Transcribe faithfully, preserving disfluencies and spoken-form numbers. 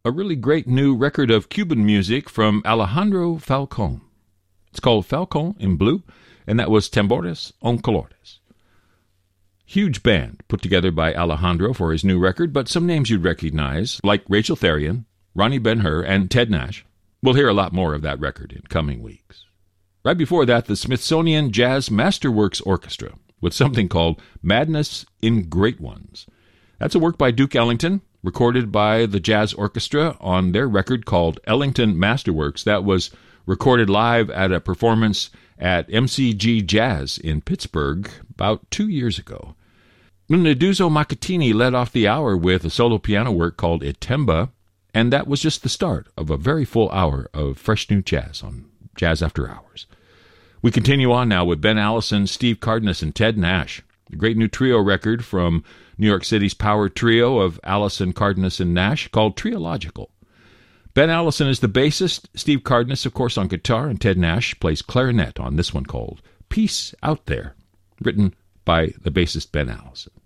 a really great new record of Cuban music from Alejandro Falcón. It's called Falcón in Blue, and that was Tambores en Colores. Huge band put together by Alejandro for his new record, but some names you'd recognize, like Rachel Therrien, Ronnie Ben-Hur, and Ted Nash. We'll hear a lot more of that record in coming weeks. Right before that, the Smithsonian Jazz Masterworks Orchestra with something called Madness in Great Ones. That's a work by Duke Ellington, recorded by the Jazz Orchestra on their record called Ellington Masterworks. That was recorded live at a performance at M C G Jazz in Pittsburgh about two years ago. Nduzo Makatini led off the hour with a solo piano work called Itemba, and that was just the start of a very full hour of fresh new jazz on Jazz After Hours. We continue on now with Ben Allison, Steve Cardenas, and Ted Nash, a great new trio record from New York City's power trio of Allison, Cardenas, and Nash called Triological. Ben Allison is the bassist, Steve Cardenas, of course, on guitar, and Ted Nash plays clarinet on this one called Peace Out There, written by the bassist Ben Allison.